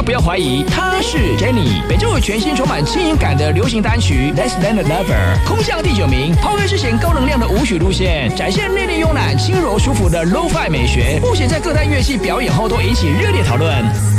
不要怀疑，她是 Jennie。本周有全新充满轻盈感的流行单曲《Less Than a Lover》，空降第9名，抛开之前高能量的舞曲路线，展现内敛慵懒、轻柔舒服的 Lo-Fi 美学。目前在各大乐器表演后都引起热烈讨论。